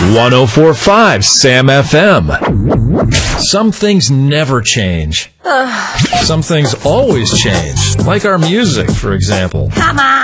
104.5 Sam FM. Some things never change. Some things always change, like our music, for example. Come on!